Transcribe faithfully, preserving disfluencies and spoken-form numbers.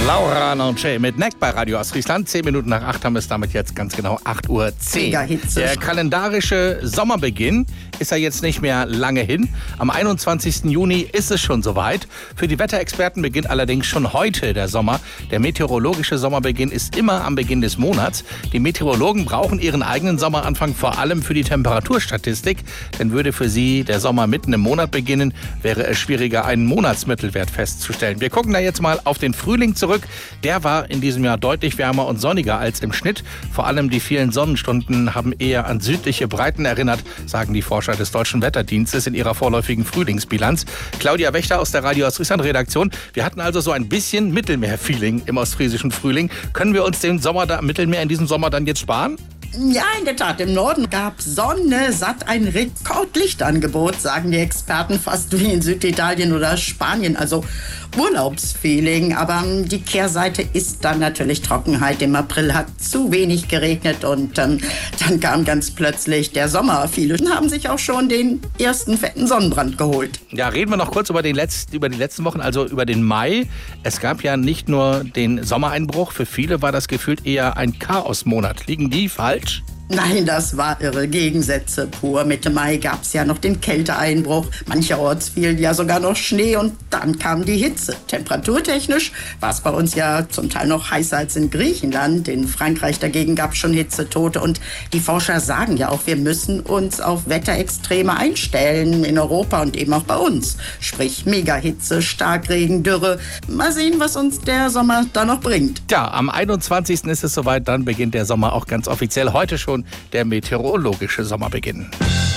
Laura Noche mit Neck bei Radio Ostfriesland. Zehn Minuten nach acht haben wir es damit jetzt ganz genau acht Uhr zehn. Der kalendarische Sommerbeginn ist ja jetzt nicht mehr lange hin. Am einundzwanzigsten Juni ist es schon soweit. Für die Wetterexperten beginnt allerdings schon heute der Sommer. Der meteorologische Sommerbeginn ist immer am Beginn des Monats. Die Meteorologen brauchen ihren eigenen Sommeranfang vor allem für die Temperaturstatistik. Denn würde für sie der Sommer mitten im Monat beginnen, wäre es schwieriger, einen Monatsmittelwert festzustellen. Wir gucken da jetzt mal auf den Frühling zurück. Der war in diesem Jahr deutlich wärmer und sonniger als im Schnitt. Vor allem die vielen Sonnenstunden haben eher an südliche Breiten erinnert, sagen die Forscher des Deutschen Wetterdienstes in ihrer vorläufigen Frühlingsbilanz. Claudia Wächter aus der Radio Ostfriesland-Redaktion. Wir hatten also so ein bisschen Mittelmeer-Feeling im ostfriesischen Frühling. Können wir uns den Sommer da, Mittelmeer in diesem Sommer dann jetzt sparen? Ja, in der Tat. Im Norden gab Sonne satt ein Rekordlichtangebot, sagen die Experten, fast wie in Süditalien oder Spanien. Also Urlaubsfeeling. Aber die Kehrseite ist dann natürlich Trockenheit. Im April hat zu wenig geregnet und ähm, dann kam ganz plötzlich der Sommer. Viele haben sich auch schon den ersten fetten Sonnenbrand geholt. Ja, reden wir noch kurz über, den letzten, über die letzten Wochen, also über den Mai. Es gab ja nicht nur den Sommereinbruch. Für viele war das gefühlt eher ein Chaosmonat. Liegen die falsch? Nein, das war irre. Gegensätze pur. Mitte Mai gab es ja noch den Kälteeinbruch. Mancherorts fiel ja sogar noch Schnee und dann kam die Hitze. Temperaturtechnisch war es bei uns ja zum Teil noch heißer als in Griechenland. In Frankreich dagegen gab es schon Hitzetote. Und die Forscher sagen ja auch, wir müssen uns auf Wetterextreme einstellen in Europa und eben auch bei uns. Sprich Megahitze, Starkregen, Dürre. Mal sehen, was uns der Sommer da noch bringt. Ja, am einundzwanzigsten ist es soweit. Dann beginnt der Sommer auch ganz offiziell. Heute schon der meteorologische Sommerbeginn.